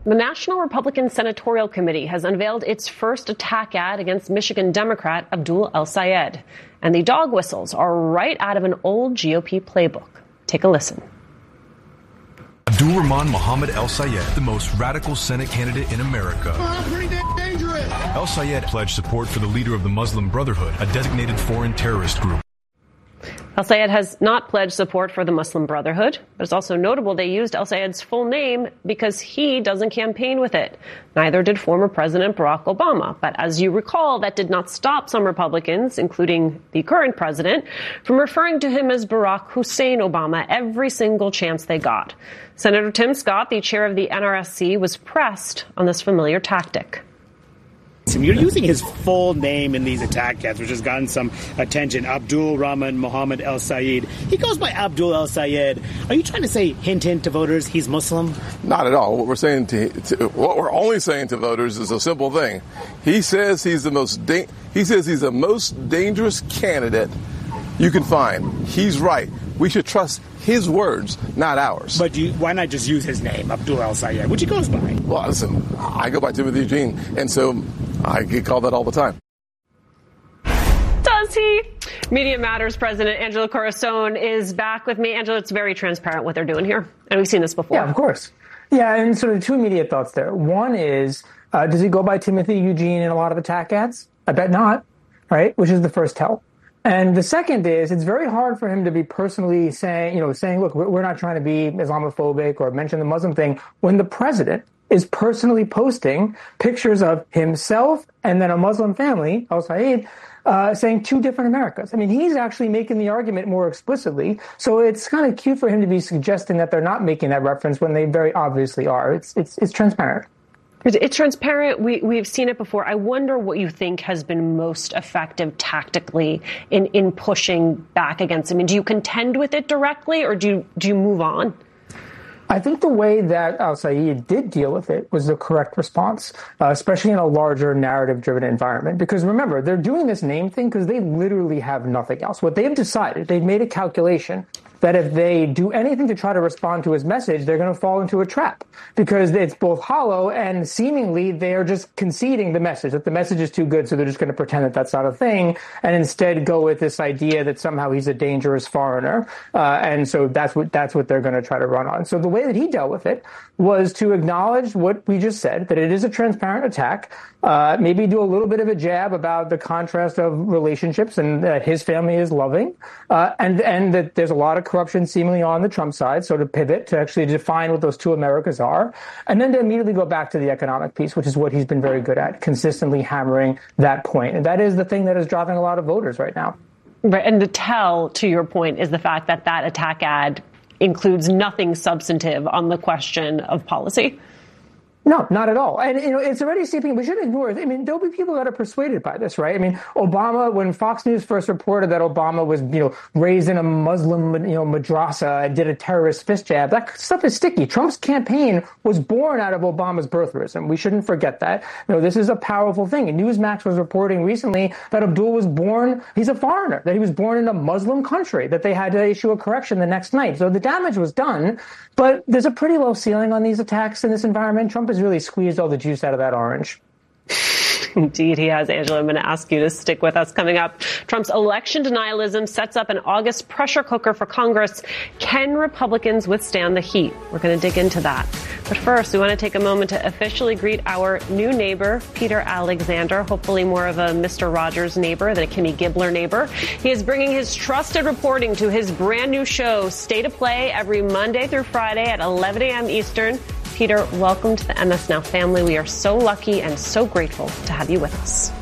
The National Republican Senatorial Committee has unveiled its first attack ad against Michigan Democrat Abdul El-Sayed. And the dog whistles are right out of an old GOP playbook. Take a listen. Abdul Rahman Mohammed El-Sayed, the most radical Senate candidate in America. Pretty dangerous. El-Sayed pledged support for the leader of the Muslim Brotherhood, a designated foreign terrorist group. El-Sayed has not pledged support for the Muslim Brotherhood, but it's also notable they used El-Sayed's full name because he doesn't campaign with it. Neither did former President Barack Obama. But as you recall, that did not stop some Republicans, including the current president, from referring to him as Barack Hussein Obama every single chance they got. Senator Tim Scott, the chair of the NRSC, was pressed on this familiar tactic. You're using his full name in these attack ads, which has gotten some attention. Abdul Rahman Mohammed El-Sayed. He goes by Abdul El-Sayed. Are you trying to say, hint, hint to voters, he's Muslim? Not at all. What we're saying what we're only saying to voters is a simple thing. He says he's the most dangerous candidate you can find. He's right. We should trust his words, not ours. But why not just use his name, Abdul El-Sayed, which he goes by? Well, listen, I go by Timothy Eugene, and so I get called that all the time. Does he? Media Matters President Angelo Corazon is back with me. Angelo, it's very transparent what they're doing here. And we've seen this before. Yeah, of course. Yeah, and sort of two immediate thoughts there. One is, does he go by Timothy Eugene in a lot of attack ads? I bet not, right? Which is the first tell. And the second is, it's very hard for him to be personally saying, look, we're not trying to be Islamophobic or mention the Muslim thing when the president is personally posting pictures of himself and then a Muslim family, El-Sayed, saying two different Americas. I mean, he's actually making the argument more explicitly. So it's kind of cute for him to be suggesting that they're not making that reference when they very obviously are. It's transparent. It's transparent. We've seen it before. I wonder what you think has been most effective tactically in pushing back against him. I mean, do you contend with it directly or do you move on? I think the way that El-Sayed did deal with it was the correct response, especially in a larger narrative-driven environment. Because remember, they're doing this name thing because they literally have nothing else. What they've decided, they've made a calculation that if they do anything to try to respond to his message, they're going to fall into a trap because it's both hollow and seemingly they are just conceding the message, that the message is too good, so they're just going to pretend that that's not a thing and instead go with this idea that somehow he's a dangerous foreigner. And so that's what they're going to try to run on. So the way that he dealt with it was to acknowledge what we just said, that it is a transparent attack, maybe do a little bit of a jab about the contrast of relationships and that his family is loving, and that there's a lot of corruption seemingly on the Trump side, so to pivot, to actually define what those two Americas are, and then to immediately go back to the economic piece, which is what he's been very good at, consistently hammering that point. And that is the thing that is driving a lot of voters right now. Right, and the tell, to your point, is the fact that that attack ad includes nothing substantive on the question of policy. No, not at all. And, it's already seeping. We shouldn't ignore it. I mean, there'll be people that are persuaded by this, right? I mean, Obama, when Fox News first reported that Obama was, raised in a Muslim, madrasa and did a terrorist fist jab, that stuff is sticky. Trump's campaign was born out of Obama's birtherism. We shouldn't forget that. This is a powerful thing. And Newsmax was reporting recently that Abdul was born, he's a foreigner, that he was born in a Muslim country, that they had to issue a correction the next night. So the damage was done, but there's a pretty low ceiling on these attacks in this environment. Trump is really squeezed all the juice out of that orange. Indeed, he has, Angela. I'm going to ask you to stick with us. Coming up, Trump's election denialism sets up an August pressure cooker for Congress. Can Republicans withstand the heat? We're going to dig into that. But first, we want to take a moment to officially greet our new neighbor, Peter Alexander, hopefully more of a Mr. Rogers neighbor than a Kimmy Gibbler neighbor. He is bringing his trusted reporting to his brand new show, State of Play, every Monday through Friday at 11 a.m. Eastern. Peter, welcome to the MS Now family. We are so lucky and so grateful to have you with us.